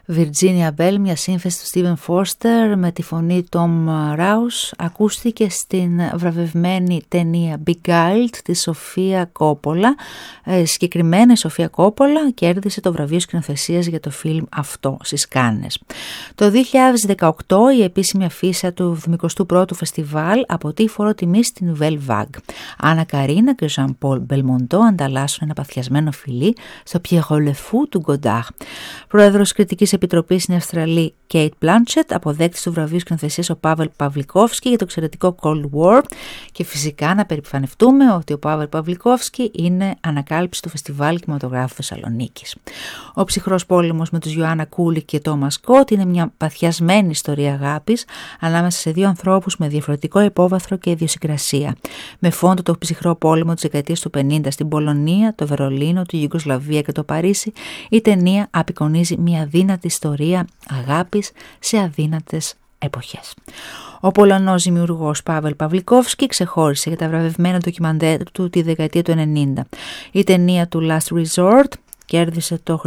Virginia Bell, μια σύνθεση του Steven Foster με τη φωνή Tom Rouse, ακούστηκε στην βραβευμένη ταινία Beguiled της Σοφία Κόπολα. Συγκεκριμένα η Σοφία Κόπολα κέρδισε το βραβείο σκηνοθεσίας για το φιλμ αυτό στις Κάνες. Το 2018 η επίσημη αφίσα του 71ου φεστιβάλ αποτείει φόρο τιμή στην Nouvelle Vague. Άννα Καρίνα και ο Jean-Paul Belmondo ανταλλάσσουν ένα παθιασμένο φιλί στο Pierrot le Fou του Godard. Πρόεδρος κριτικής επιτροπής στην Αυστραλή Kate Blanchett, αποδέκτης του βραβείου σκηνοθεσίας ο Πάβελ Παβλικόφσκι για το εξαιρετικό Cold War, και φυσικά να περιφανευτούμε ότι ο Πάβελ Παβλικόφσκι είναι ανακάλυψη του Φεστιβάλ Κινηματογράφου Θεσσαλονίκης. Ο ψυχρός πόλεμος με τους Ιωάννα Κούλικ και Τόμας Σκότ είναι μια παθιασμένη ιστορία αγάπης ανάμεσα σε δύο ανθρώπους με διαφορετικό υπόβαθρο και ιδιοσυγκρασία. Με φόντο το ψυχρό πόλεμο της δεκαετίας του 50 στην Πολωνία, το Βερολίνο, τη Ιουγκοσλαβία και το Παρίσι, η ταινία απεικονίζει μια αδύνατη ιστορία αγάπης σε αδύνατες εποχές. Ο Πολωνός δημιουργός Πάβελ Παβλικόφσκι ξεχώρισε για τα βραβευμένα ντοκιμαντέρ του τη δεκαετία του 90. Η ταινία του Last Resort κέρδισε τον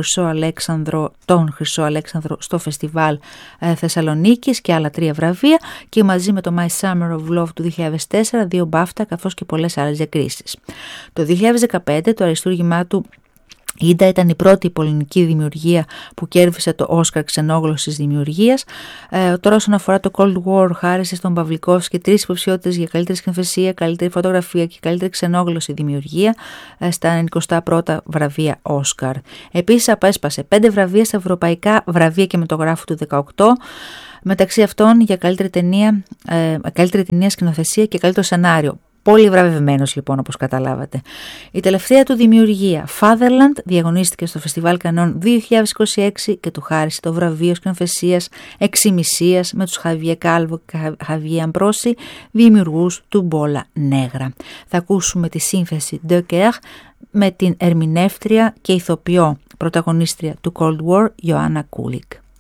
Χρυσό Αλέξανδρο στο Φεστιβάλ Θεσσαλονίκης και άλλα 3 βραβεία, και μαζί με το My Summer of Love του 2004 2 BAFTA καθώς και πολλές άλλες διακρίσεις. Το 2015 το αριστούργημά του Ίντα ήταν η πρώτη πολωνική δημιουργία που κέρδισε το Όσκαρ ξενόγλωσσης δημιουργίας. Τώρα όσον αφορά το Cold War, χάρισε στον Παβλικόφσκι 3 υποψηφιότητες για καλύτερη σκηνοθεσία, καλύτερη φωτογραφία και καλύτερη ξενόγλωσση δημιουργία στα 91 βραβεία Όσκαρ. Επίσης απέσπασε 5 βραβεία στα ευρωπαϊκά βραβεία κινηματογράφου του 2018, μεταξύ αυτών για καλύτερη ταινία σκηνοθεσία και καλύτερο σενάριο. Πολύ βραβευμένος λοιπόν, όπως καταλάβατε. Η τελευταία του δημιουργία, Fatherland, διαγωνίστηκε στο Φεστιβάλ Κανών 2026 και του χάρισε το βραβείο σκηνοθεσίας Εξημισίας με τους Χαβιέ Κάλβο και Χαβιέ Αμπρόση, δημιουργούς του Μπόλα Νέγρα. Θα ακούσουμε τη σύνθεση De Coeur με την ερμηνεύτρια και ηθοποιό πρωταγωνίστρια του Cold War, Ιωάννα Κούλικ.